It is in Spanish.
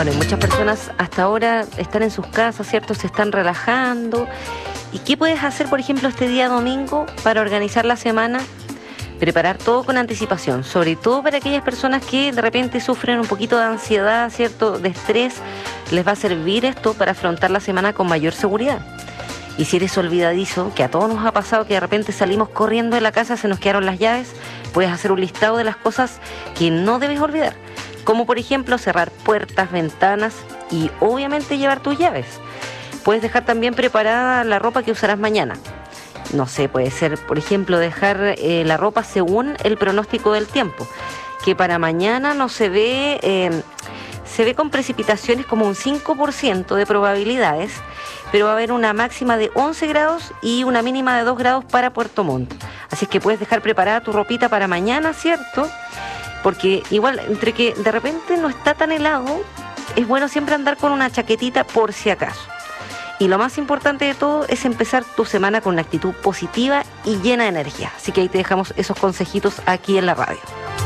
Bueno, y muchas personas hasta ahora están en sus casas, ¿cierto? Se están relajando. ¿Y qué puedes hacer, por ejemplo, este día domingo para organizar la semana? Preparar todo con anticipación, sobre todo para aquellas personas que de repente sufren un poquito de ansiedad, ¿cierto? De estrés, les va a servir esto para afrontar la semana con mayor seguridad. Y si eres olvidadizo, que a todos nos ha pasado que de repente salimos corriendo de la casa, se nos quedaron las llaves, puedes hacer un listado de las cosas que no debes olvidar, como por ejemplo cerrar puertas, ventanas y obviamente llevar tus llaves. Puedes dejar también preparada la ropa que usarás mañana. No sé, puede ser, por ejemplo, dejar la ropa según el pronóstico del tiempo, que para mañana no se ve con precipitaciones como un 5% de probabilidades, pero va a haber una máxima de 11 grados y una mínima de 2 grados para Puerto Montt. Así es que puedes dejar preparada tu ropita para mañana, ¿cierto? Porque igual, entre que de repente no está tan helado, es bueno siempre andar con una chaquetita por si acaso. Y lo más importante de todo es empezar tu semana con una actitud positiva y llena de energía. Así que ahí te dejamos esos consejitos aquí en la radio.